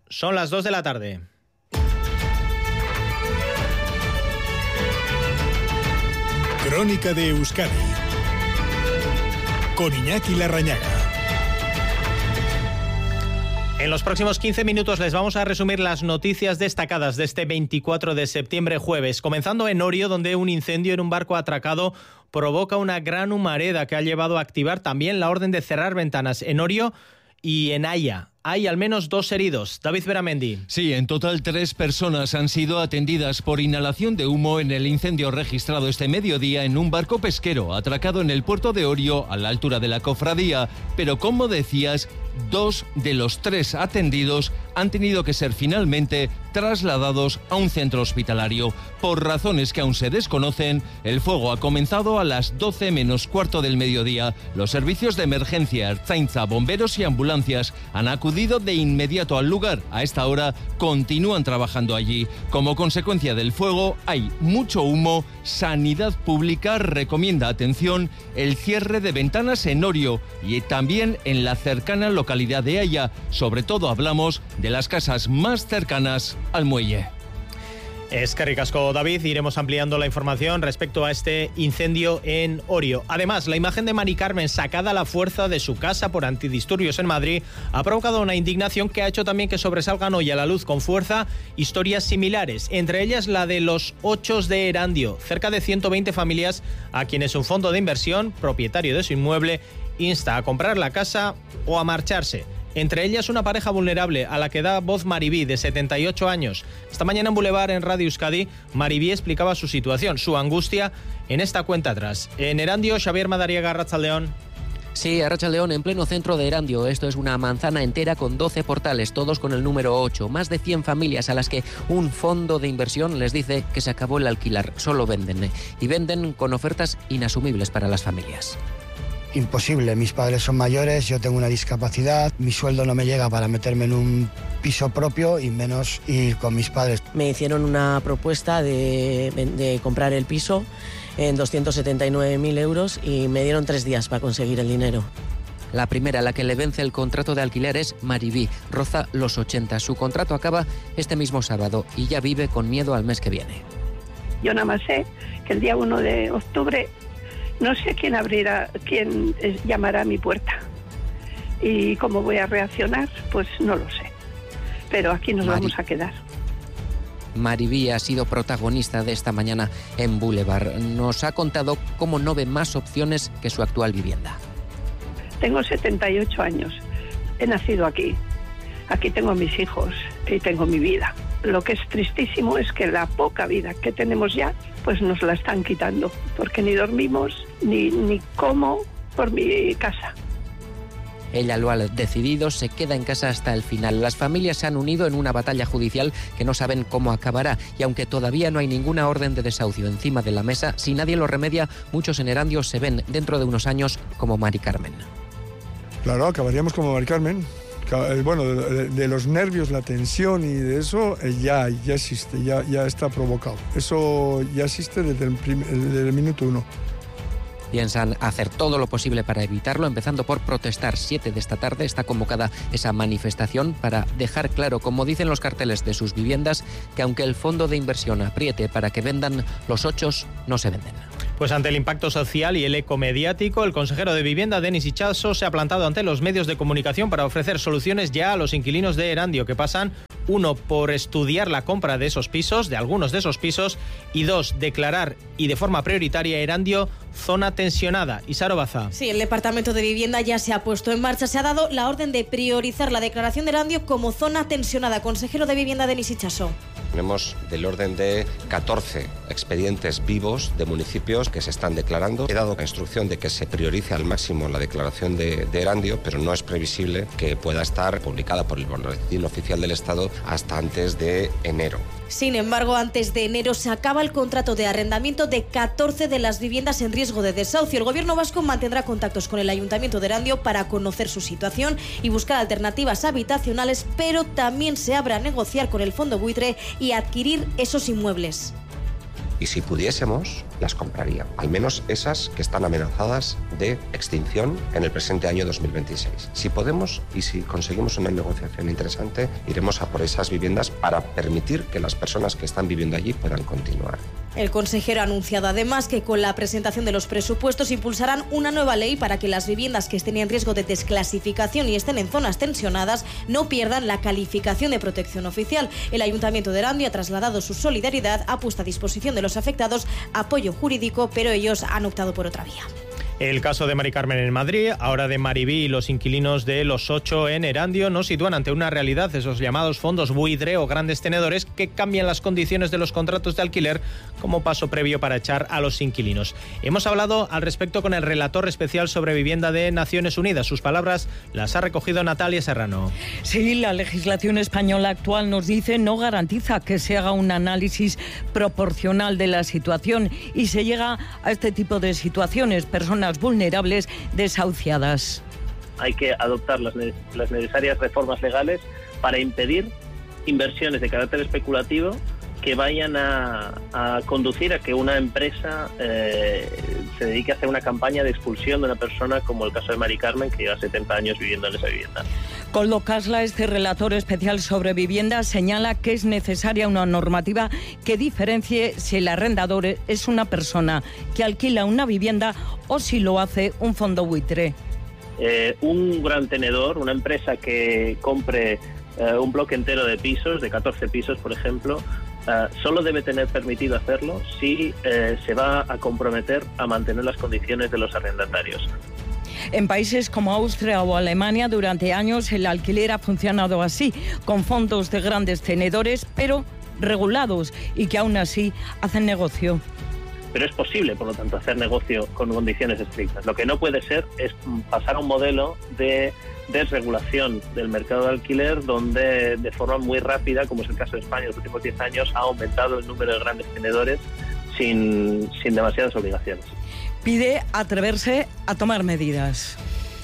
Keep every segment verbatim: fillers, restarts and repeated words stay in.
Son las dos de la tarde. Crónica de Euskadi con Iñaki Larrañaga. En los próximos quince minutos les vamos a resumir las noticias destacadas de este veinticuatro de septiembre, jueves, comenzando en Orio, donde un incendio en un barco atracado provoca una gran humareda que ha llevado a activar también la orden de cerrar ventanas en Orio y en Haya. Hay al menos dos heridos. David Beramendi. Sí, en total tres personas han sido atendidas por inhalación de humo en el incendio registrado este mediodía en un barco pesquero atracado en el puerto de Orio a la altura de la cofradía. Pero como decías, dos de los tres atendidos han tenido que ser finalmente trasladados a un centro hospitalario. Por razones que aún se desconocen, el fuego ha comenzado a las doce menos cuarto del mediodía. Los servicios de emergencia, Ertzaintza, bomberos y ambulancias han acudido de inmediato al lugar. A esta hora continúan trabajando allí. Como consecuencia del fuego hay mucho humo. Sanidad Pública recomienda, atención, el cierre de ventanas en Orio y también en la cercana localidad de Haya. Sobre todo hablamos de las casas más cercanas al muelle. Eskerrik asko, David. Iremos ampliando la información respecto a este incendio en Orio. Además, la imagen de Mari Carmen sacada a la fuerza de su casa por antidisturbios en Madrid ha provocado una indignación que ha hecho también que sobresalgan hoy a la luz con fuerza historias similares, entre ellas la de los Ochos de Erandio, cerca de ciento veinte familias a quienes un fondo de inversión, propietario de su inmueble, insta a comprar la casa o a marcharse. Entre ellas una pareja vulnerable a la que da voz Maribí, de setenta y ocho años. Esta mañana en Boulevard, en Radio Euskadi, Maribí explicaba su situación, su angustia en esta cuenta atrás. En Erandio, Xavier Madariaga, Arratsaldeon. Sí, Arratsaldeon, en pleno centro de Erandio. Esto es una manzana entera con doce portales, todos con el número ocho. Más de cien familias a las que un fondo de inversión les dice que se acabó el alquilar. Solo venden. Y venden con ofertas inasumibles para las familias. Imposible, mis padres son mayores, yo tengo una discapacidad, mi sueldo no me llega para meterme en un piso propio y menos ir con mis padres. Me hicieron una propuesta de, de comprar el piso en doscientos setenta y nueve mil euros y me dieron tres días para conseguir el dinero. La primera a la que le vence el contrato de alquiler es Maribí, roza los ochenta. Su contrato acaba este mismo sábado y ya vive con miedo al mes que viene. Yo nada más sé que el día uno de octubre no sé quién abrirá, quién llamará a mi puerta. Y cómo voy a reaccionar, pues no lo sé. Pero aquí nos Mari... vamos a quedar. Maribí ha sido protagonista de esta mañana en Boulevard. Nos ha contado cómo no ve más opciones que su actual vivienda. Tengo setenta y ocho años. He nacido aquí. Aquí tengo a mis hijos y tengo mi vida. Lo que es tristísimo es que la poca vida que tenemos ya, pues nos la están quitando, porque ni dormimos, ni, ni como por mi casa. Ella lo ha decidido, se queda en casa hasta el final. Las familias se han unido en una batalla judicial que no saben cómo acabará, y aunque todavía no hay ninguna orden de desahucio encima de la mesa, si nadie lo remedia, muchos en Erandio se ven dentro de unos años como Mari Carmen. Claro, acabaríamos como Mari Carmen. Bueno, de, de los nervios, la tensión y de eso ya, ya existe, ya, ya está provocado. Eso ya existe desde el, prim, desde el minuto uno. Piensan hacer todo lo posible para evitarlo, empezando por protestar. Siete de esta tarde está convocada esa manifestación para dejar claro, como dicen los carteles de sus viviendas, que aunque el fondo de inversión apriete para que vendan, los ochos no se venden. Pues ante el impacto social y el eco mediático, el consejero de Vivienda, Denis Itxaso, se ha plantado ante los medios de comunicación para ofrecer soluciones ya a los inquilinos de Erandio, que pasan, uno, por estudiar la compra de esos pisos, de algunos de esos pisos, y dos, declarar y de forma prioritaria Erandio zona tensionada. Isaro Baza. Sí, el Departamento de Vivienda ya se ha puesto en marcha. Se ha dado la orden de priorizar la declaración de Erandio como zona tensionada. Consejero de Vivienda, Denis Itxaso. Tenemos del orden de catorce expedientes vivos de municipios que se están declarando. He dado la instrucción de que se priorice al máximo la declaración de, de Erandio, pero no es previsible que pueda estar publicada por el Boletín Oficial del Estado hasta antes de enero. Sin embargo, antes de enero se acaba el contrato de arrendamiento de catorce de las viviendas en riesgo de desahucio. El Gobierno vasco mantendrá contactos con el Ayuntamiento de Erandio para conocer su situación y buscar alternativas habitacionales, pero también se abre a negociar con el Fondo Buitre y adquirir esos inmuebles. y si pudiésemos, las compraría. Al menos esas que están amenazadas de extinción en el presente año dos mil veintiséis. Si podemos y si conseguimos una negociación interesante, iremos a por esas viviendas para permitir que las personas que están viviendo allí puedan continuar. El consejero ha anunciado además que con la presentación de los presupuestos impulsarán una nueva ley para que las viviendas que estén en riesgo de desclasificación y estén en zonas tensionadas no pierdan la calificación de protección oficial. El Ayuntamiento de Erandio ha trasladado su solidaridad, ha puesto a disposición de los afectados apoyo jurídico, pero ellos han optado por otra vía. El caso de Mari Carmen en Madrid, ahora de Mariví y los inquilinos de Los Ocho en Erandio nos sitúan ante una realidad, esos llamados fondos buitre o grandes tenedores que cambian las condiciones de los contratos de alquiler como paso previo para echar a los inquilinos. Hemos hablado al respecto con el relator especial sobre vivienda de Naciones Unidas. Sus palabras las ha recogido Natalia Serrano. Sí, la legislación española actual, nos dice, no garantiza que se haga un análisis proporcional de la situación y se llega a este tipo de situaciones, personas vulnerables desahuciadas. Hay que adoptar las, ne- las necesarias reformas legales para impedir inversiones de carácter especulativo que vayan a, a conducir a que una empresa eh, se dedique a hacer una campaña de expulsión de una persona, como el caso de Mari Carmen, que lleva setenta años viviendo en esa vivienda. Koldo Casla, este relator especial sobre vivienda, señala que es necesaria una normativa que diferencie si el arrendador es una persona que alquila una vivienda o si lo hace un fondo buitre. Eh, un gran tenedor, una empresa que compre eh, un bloque entero de pisos, de catorce pisos, por ejemplo, Uh, solo debe tener permitido hacerlo si eh, se va a comprometer a mantener las condiciones de los arrendatarios. En países como Austria o Alemania, durante años el alquiler ha funcionado así, con fondos de grandes tenedores, pero regulados y que aún así hacen negocio. Pero es posible, por lo tanto, hacer negocio con condiciones estrictas. Lo que no puede ser es pasar a un modelo de desregulación del mercado de alquiler, donde de forma muy rápida, como es el caso de España en los últimos diez años, ha aumentado el número de grandes tenedores sin, sin demasiadas obligaciones. Pide atreverse a tomar medidas.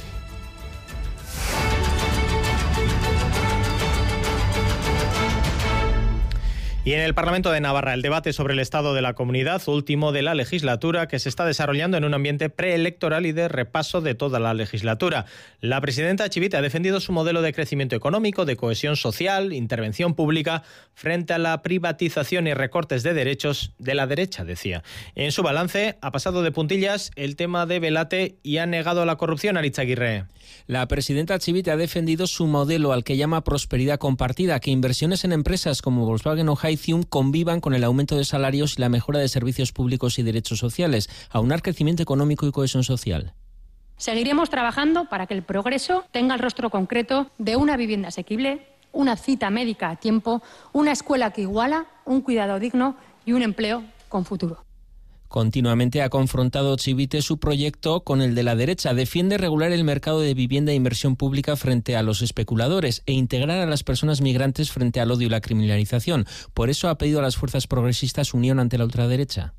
Y en el Parlamento de Navarra, el debate sobre el estado de la comunidad, último de la legislatura, que se está desarrollando en un ambiente preelectoral y de repaso de toda la legislatura. La presidenta Chivite ha defendido su modelo de crecimiento económico, de cohesión social, intervención pública, frente a la privatización y recortes de derechos de la derecha, decía. En su balance ha pasado de puntillas el tema de Belate y ha negado la corrupción. Aritz Aguirre. La presidenta Chivite ha defendido su modelo, al que llama prosperidad compartida, que inversiones en empresas como Volkswagen o Hycium convivan con el aumento de salarios y la mejora de servicios públicos y derechos sociales, aunar crecimiento económico y cohesión social. Seguiremos trabajando para que el progreso tenga el rostro concreto de una vivienda asequible, una cita médica a tiempo, una escuela que iguala, un cuidado digno y un empleo con futuro. Continuamente ha confrontado Chivite su proyecto con el de la derecha. Defiende regular el mercado de vivienda e inversión pública frente a los especuladores e integrar a las personas migrantes frente al odio y la criminalización. Por eso ha pedido a las fuerzas progresistas unión ante la ultraderecha.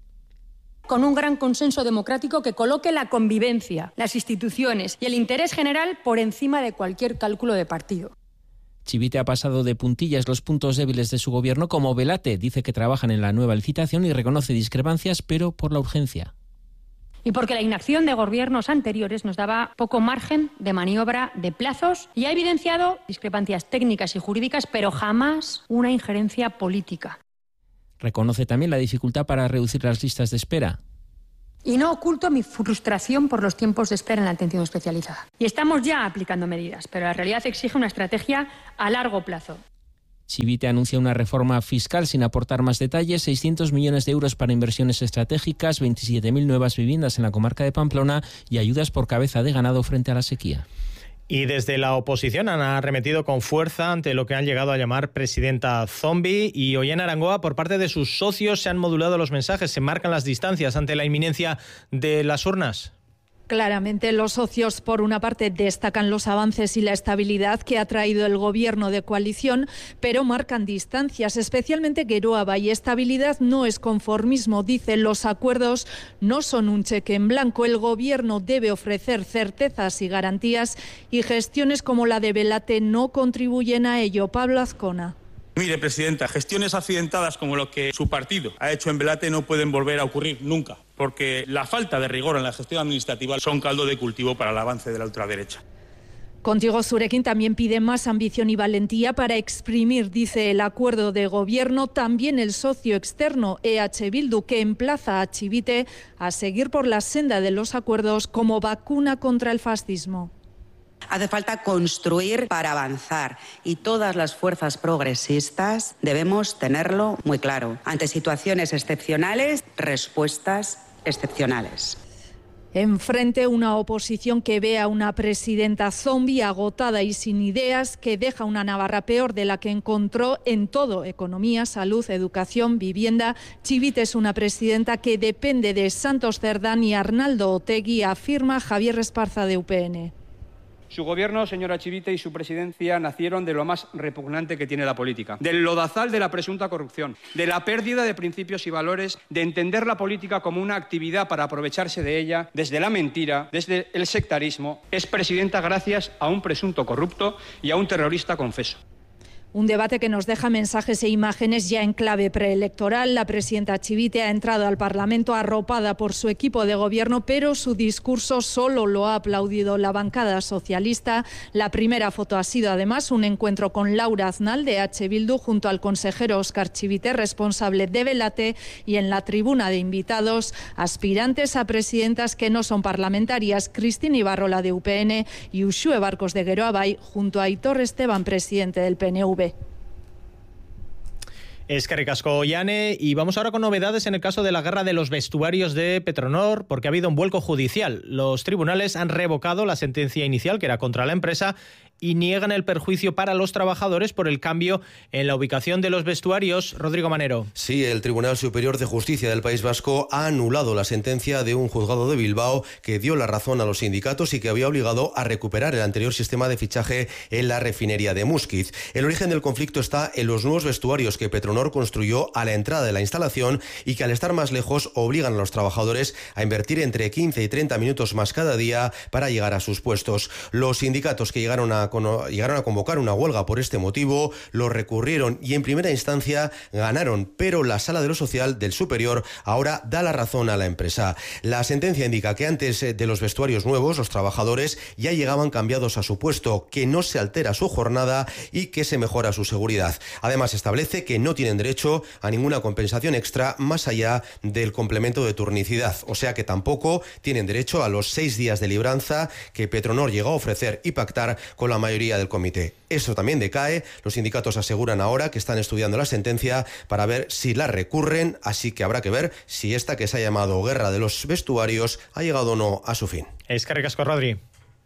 Con un gran consenso democrático que coloque la convivencia, las instituciones y el interés general por encima de cualquier cálculo de partido. Chivite ha pasado de puntillas los puntos débiles de su gobierno, como Belate. Dice que trabajan en la nueva licitación y reconoce discrepancias, pero por la urgencia. Y porque la inacción de gobiernos anteriores nos daba poco margen de maniobra de plazos y ha evidenciado discrepancias técnicas y jurídicas, pero jamás una injerencia política. Reconoce también la dificultad para reducir las listas de espera. Y no oculto mi frustración por los tiempos de espera en la atención especializada. Y estamos ya aplicando medidas, pero la realidad exige una estrategia a largo plazo. Chivite anuncia una reforma fiscal sin aportar más detalles, seiscientos millones de euros para inversiones estratégicas, veintisiete mil nuevas viviendas en la comarca de Pamplona y ayudas por cabeza de ganado frente a la sequía. Y desde la oposición han arremetido con fuerza ante lo que han llegado a llamar presidenta zombie, y hoy en Arangoa, por parte de sus socios, se han modulado los mensajes, se marcan las distancias ante la inminencia de las urnas. Claramente, los socios, por una parte, destacan los avances y la estabilidad que ha traído el gobierno de coalición, pero marcan distancias, especialmente Geroa y estabilidad no es conformismo. Dicen, los acuerdos no son un cheque en blanco. El gobierno debe ofrecer certezas y garantías, y gestiones como la de Belate no contribuyen a ello. Pablo Azcona. Mire, presidenta, gestiones accidentadas como lo que su partido ha hecho en Belate no pueden volver a ocurrir nunca, porque la falta de rigor en la gestión administrativa son caldo de cultivo para el avance de la ultraderecha. Contigo Zurekin también pide más ambición y valentía para exprimir, dice, el acuerdo de gobierno. También el socio externo E H Bildu, que emplaza a Chivite a seguir por la senda de los acuerdos como vacuna contra el fascismo. Hace falta construir para avanzar y todas las fuerzas progresistas debemos tenerlo muy claro. Ante situaciones excepcionales, respuestas excepcionales. Enfrente, una oposición que ve a una presidenta zombie agotada y sin ideas, que deja una Navarra peor de la que encontró en todo: economía, salud, educación, vivienda. Chivite es una presidenta que depende de Santos Cerdán y Arnaldo Otegi, afirma Javier Esparza de U P N. Su gobierno, señora Chivite, y su presidencia nacieron de lo más repugnante que tiene la política, del lodazal de la presunta corrupción, de la pérdida de principios y valores, de entender la política como una actividad para aprovecharse de ella, desde la mentira, desde el sectarismo. Es presidenta gracias a un presunto corrupto y a un terrorista confeso. Un debate que nos deja mensajes e imágenes ya en clave preelectoral. La presidenta Chivite ha entrado al Parlamento arropada por su equipo de gobierno, pero su discurso solo lo ha aplaudido la bancada socialista. La primera foto ha sido además un encuentro con Laura Aznal de H. Bildu junto al consejero Óscar Chivite, responsable de Belate, y en la tribuna de invitados aspirantes a presidentas que no son parlamentarias: Cristina Ibarrola de U P N y Uxue Barcos de Geroabay, junto a Aitor Esteban, presidente del P N V. Eskerrik asko, Yane, y vamos ahora con novedades en el caso de la guerra de los vestuarios de Petronor, porque ha habido un vuelco judicial. Los tribunales han revocado la sentencia inicial, que era contra la empresa, y niegan el perjuicio para los trabajadores por el cambio en la ubicación de los vestuarios. Rodrigo Manero. Sí, el Tribunal Superior de Justicia del País Vasco ha anulado la sentencia de un juzgado de Bilbao que dio la razón a los sindicatos y que había obligado a recuperar el anterior sistema de fichaje en la refinería de Muskiz. El origen del conflicto está en los nuevos vestuarios que Petronor construyó a la entrada de la instalación y que, al estar más lejos, obligan a los trabajadores a invertir entre quince y treinta minutos más cada día para llegar a sus puestos. Los sindicatos que llegaron a llegaron a convocar una huelga por este motivo lo recurrieron y en primera instancia ganaron, pero la Sala de lo Social del Superior ahora da la razón a la empresa. La sentencia indica que antes de los vestuarios nuevos los trabajadores ya llegaban cambiados a su puesto, que no se altera su jornada y que se mejora su seguridad. Además, establece que no tienen derecho a ninguna compensación extra más allá del complemento de turnicidad, o sea que tampoco tienen derecho a los seis días de libranza que Petronor llegó a ofrecer y pactar con la mayoría del comité. Eso también decae. Los sindicatos aseguran ahora que están estudiando la sentencia para ver si la recurren, así que habrá que ver si esta que se ha llamado guerra de los vestuarios ha llegado o no a su fin. Eskerrik asko, Rodri.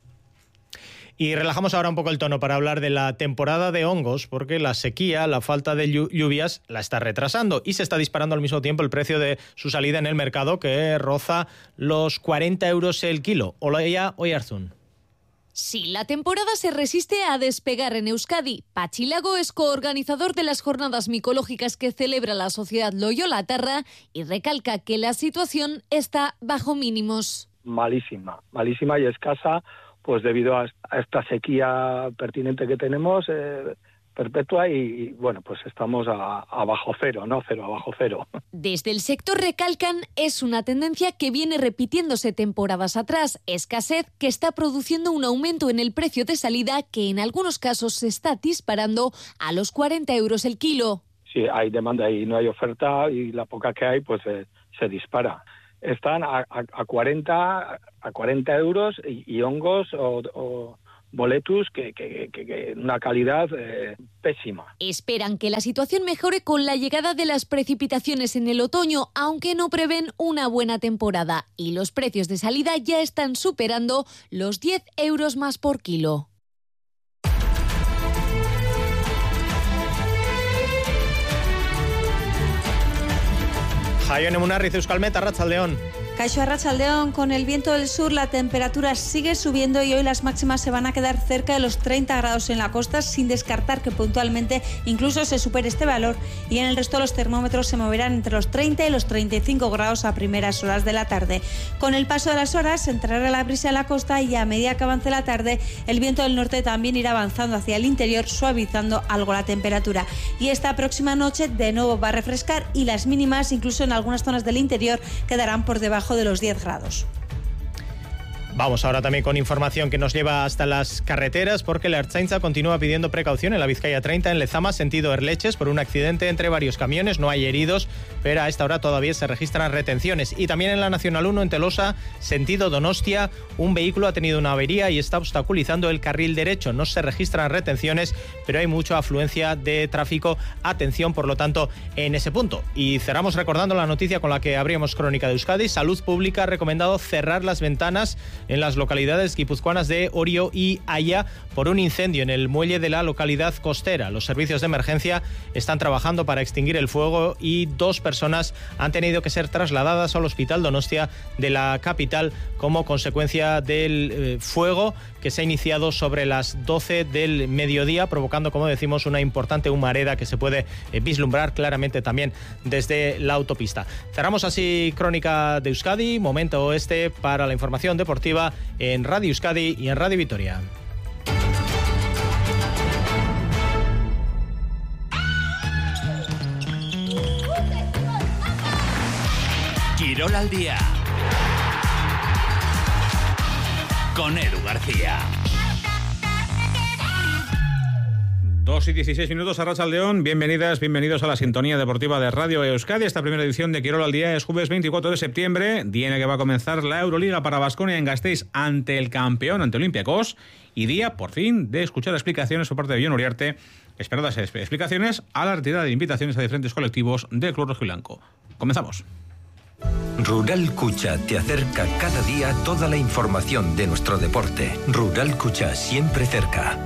Y relajamos ahora un poco el tono para hablar de la temporada de hongos, porque la sequía, la falta de lluvias, la está retrasando y se está disparando al mismo tiempo el precio de su salida en el mercado, que roza los cuarenta euros el kilo. Olaia Oyarzún. Sí, la temporada se resiste a despegar en Euskadi. Patxi Lago es coorganizador de las jornadas micológicas que celebra la Sociedad Loyola Tarra y recalca que la situación está bajo mínimos. Malísima, malísima y escasa, pues debido a esta sequía pertinente que tenemos, eh, perpetua, y bueno, pues estamos a, a bajo cero, ¿no? Cero, a bajo cero. Desde el sector recalcan, es una tendencia que viene repitiéndose temporadas atrás, escasez que está produciendo un aumento en el precio de salida que en algunos casos se está disparando a los cuarenta euros el kilo. Sí, hay demanda y no hay oferta, y la poca que hay pues eh, se dispara. Están a, a, a cuarenta euros y, y hongos o, o boletus que, que, que, que una calidad eh, pésima. Esperan que la situación mejore con la llegada de las precipitaciones en el otoño, aunque no prevén una buena temporada, y los precios de salida ya están superando los diez euros más por kilo. Jaione Munarriz, Euskalmet, Arratsaldeon. Caixo Arratsaldeón, con el viento del sur la temperatura sigue subiendo y hoy las máximas se van a quedar cerca de los treinta grados en la costa, sin descartar que puntualmente incluso se supere este valor, y en el resto los termómetros se moverán entre los treinta y los treinta y cinco grados a primeras horas de la tarde. Con el paso de las horas entrará la brisa en la costa y a medida que avance la tarde el viento del norte también irá avanzando hacia el interior, suavizando algo la temperatura. Y esta próxima noche de nuevo va a refrescar y las mínimas, incluso en algunas zonas del interior, quedarán por debajo de los diez grados. Vamos ahora también con información que nos lleva hasta las carreteras, porque la Ertzaintza continúa pidiendo precaución en la Vizcaya treinta en Lezama, sentido Erleches, por un accidente entre varios camiones. No hay heridos, pero a esta hora todavía se registran retenciones. Y también en la Nacional uno en Telosa, sentido Donostia, un vehículo ha tenido una avería y está obstaculizando el carril derecho. No se registran retenciones, pero hay mucha afluencia de tráfico. Atención, por lo tanto, en ese punto. Y cerramos recordando la noticia con la que abrimos Crónica de Euskadi. Salud Pública ha recomendado cerrar las ventanas en las localidades guipuzcoanas de Orio y Haya por un incendio en el muelle de la localidad costera. Los servicios de emergencia están trabajando para extinguir el fuego y dos personas han tenido que ser trasladadas al Hospital Donostia de la capital como consecuencia del eh, fuego que se ha iniciado sobre las doce del mediodía, provocando, como decimos, una importante humareda que se puede eh, vislumbrar claramente también desde la autopista. Cerramos así Crónica de Euskadi, momento este para la información deportiva en Radio Euskadi y en Radio Vitoria. Quirol al día con Edu García. dos y dieciséis minutos, Arratsaldeón. Bienvenidas, bienvenidos a la sintonía deportiva de Radio Euskadi. Esta primera edición de Quirol al día es jueves veinticuatro de septiembre, día en el que va a comenzar la Euroliga para Baskonia en Gasteiz ante el campeón, ante Olympiacos, y día, por fin, de escuchar explicaciones por parte de Jon Uriarte, esperadas explicaciones a la retirada de invitaciones a diferentes colectivos del Club Rojiblanco. Comenzamos. Rural Kucha te acerca cada día toda la información de nuestro deporte. Rural Kucha, siempre cerca.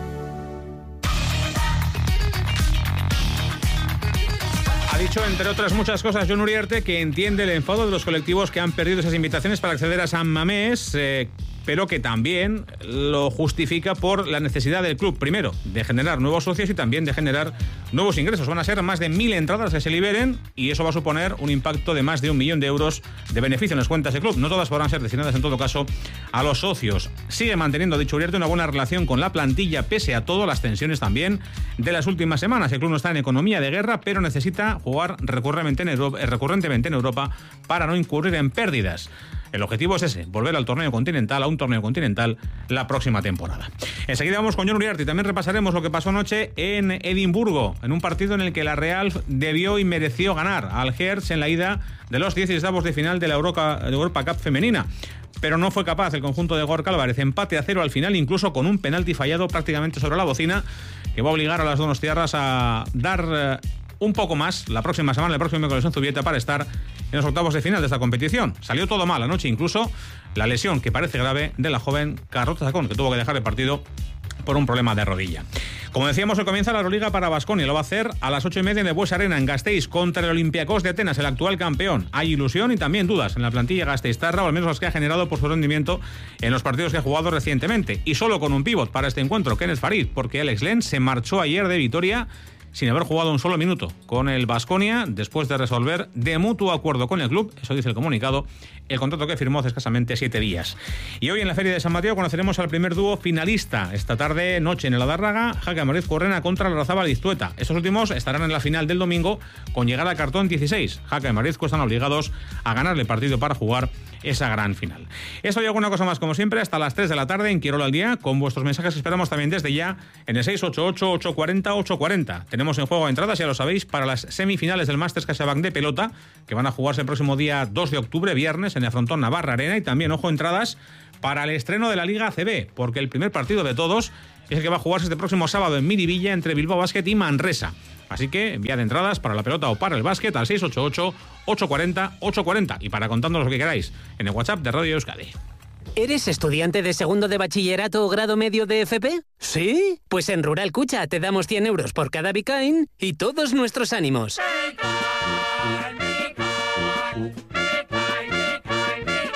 Ha dicho, entre otras muchas cosas, Jon Uriarte, que entiende el enfado de los colectivos que han perdido esas invitaciones para acceder a San Mamés, eh, pero que también lo justifica por la necesidad del club, primero, de generar nuevos socios y también de generar nuevos ingresos. Van a ser más de mil entradas que se liberen y eso va a suponer un impacto de más de un millón de euros de beneficio en las cuentas del club. No todas podrán ser destinadas, en todo caso, a los socios. Sigue manteniendo, dicho Uriarte, una buena relación con la plantilla, pese a todo, las tensiones también de las últimas semanas. El club no está en economía de guerra, pero necesita jugar recurrentemente en Europa, recurrentemente en Europa para no incurrir en pérdidas. El objetivo es ese, volver al torneo continental, a un torneo continental, la próxima temporada. Enseguida vamos con Jon Uriarte y también repasaremos lo que pasó anoche en Edimburgo, en un partido en el que la Real debió y mereció ganar al Hertz en la ida de los dieciseisavos de final de la Europa, de Europa Cup femenina. Pero no fue capaz el conjunto de Gorka Álvarez, empate a cero al final, incluso con un penalti fallado prácticamente sobre la bocina, que va a obligar a las donostiarras a dar eh, un poco más la próxima semana, el próximo miércoles en Zubieta, para estar en los octavos de final de esta competición. Salió todo mal anoche, incluso la lesión, que parece grave, de la joven Carlota Zacón, que tuvo que dejar el partido por un problema de rodilla. Como decíamos, hoy comienza la Euroliga para Baskonia. Lo va a hacer a las ocho y media en el Bues Arena, en Gasteiz, contra el Olympiacos de Atenas, el actual campeón. Hay ilusión y también dudas en la plantilla gasteiztarra, o al menos las que ha generado por su rendimiento en los partidos que ha jugado recientemente. Y solo con un pívot para este encuentro, Kenneth Farid, porque Alex Len se marchó ayer de Vitoria sin haber jugado un solo minuto con el Baskonia, después de resolver de mutuo acuerdo con el club, eso dice el comunicado, el contrato que firmó hace escasamente siete días. Y hoy en la Feria de San Mateo conoceremos al primer dúo finalista. Esta tarde, noche en el Adarraga, Jaque Amariz Correna contra Larrazábal y Iztueta. Estos últimos estarán en la final del domingo con llegada a cartón dieciséis. Jaque Amariz están obligados a ganarle partido para jugar esa gran final. Esto y alguna cosa más, como siempre, hasta las tres de la tarde en Quirol al día, con vuestros mensajes que esperamos también desde ya en el seis ocho ocho, ocho cuatro cero, ocho cuatro cero. Tenemos en juego entradas, ya lo sabéis, para las semifinales del Masters CaixaBank de pelota, que van a jugarse el próximo día dos de octubre, viernes, en el Frontón Navarra Arena, y también, ojo, entradas para el estreno de la Liga A C B, porque el primer partido de todos es el que va a jugarse este próximo sábado en Miribilla entre Bilbao Basket y Manresa. Así que enviad entradas para la pelota o para el básquet al seis ocho ocho, ocho cuatro cero, ocho cuatro cero y para contándonos lo que queráis en el WhatsApp de Radio Euskadi. ¿Eres estudiante de segundo de bachillerato o grado medio de F P? ¿Sí? Pues en Rural Kucha te damos cien euros por cada Bitcoin y todos nuestros ánimos.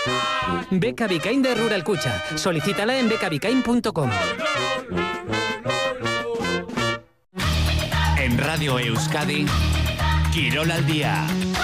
Beca Bicain de Rural Cucha. Solicítala en beca bicain punto com. En Radio Euskadi, Quirol al día.